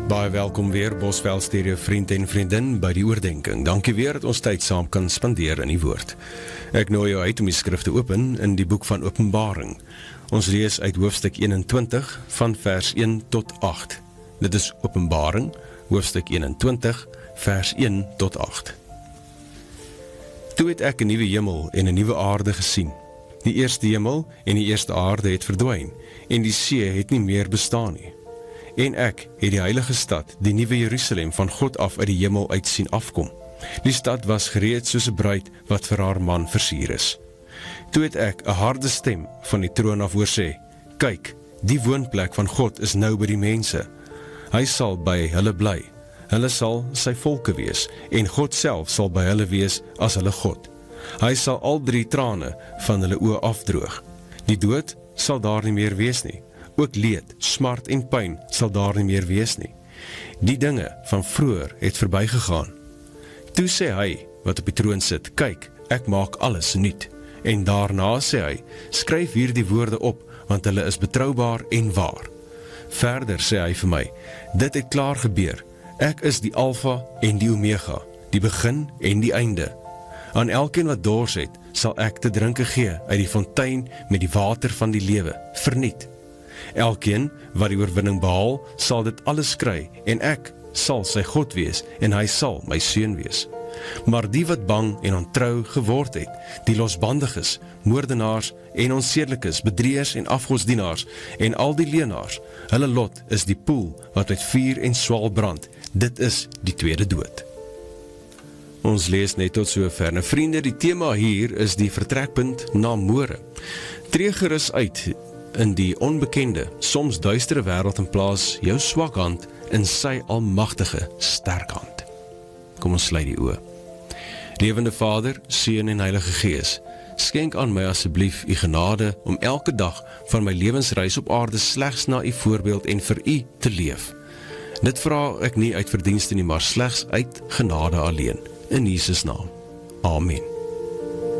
Baie welkom weer, Bosveld Stereo vriend en vriendin by die oordenking. Dankie weer dat ons tyd saam kan spandeer in die woord. Ek nooi jou uit om die skrif te open in die boek van Openbaring. Ons lees uit hoofstuk 21 van vers 1 tot 8. Dit is Openbaring, hoofstuk 21, vers 1 tot 8. Toe het ek 'n nuwe hemel en 'n nuwe aarde gesien. Die eerste hemel en die eerste aarde het verdwyn, en die see het nie meer bestaan nie. En ek het die heilige stad, die nuwe Jerusalem, van God af uit die hemel uit sien afkom. Die stad was gereed soos 'n bruid wat vir haar man versier is. Toe het ek 'n harde stem van die troon af hoor sê, kyk, die woonplek van God is nou by die mense. Hy sal by hulle bly. Hulle sal sy volke wees, en God self sal by hulle wees as hulle God. Hy sal al 3 trane van hulle oë afdroog. Die dood sal daar nie meer wees nie. Ook leed, smart en pyn sal daar nie meer wees nie. Die dinge van vroeër het verbygegaan. Toe sê hy, wat op die troon sit, kyk, ek maak alles nuut. En daarna sê hy, skryf hier die woorde op, want hulle is betroubaar en waar. Verder sê hy vir my, dit het klaar gebeur. Ek is die Alfa en die Omega, die begin en die einde. Aan elkeen wat dors het, sal ek te drinke gee uit die fontein met die water van die lewe, verniet. Elkeen wat die oorwinning behaal, sal dit alles kry, en ek sal sy God wees, en hy sal my seun wees. Maar die wat bang en ontrou geword het, die losbandiges, moordenaars en onsedelikes, bedrieërs en afgodsdienaars, en al die leenaars, hulle lot is die poel wat met vuur en swaal brand. Dit is die tweede dood. Ons lees net tot sover. Nou vriende, die tema hier is die vertrekpunt na môre. Tree gerus uit in die onbekende, soms duistere wêreld en plaas jou swak hand in sy almagtige sterk hand. Kom ons sluit die oë. Lewende Vader, Seun en Heilige Gees, skenk aan my asseblief u genade om elke dag van my lewensreis op aarde slegs na u voorbeeld en vir u te leef. Dit vra ek nie uit verdienste nie, maar slegs uit genade alleen. In Jesus naam. Amen.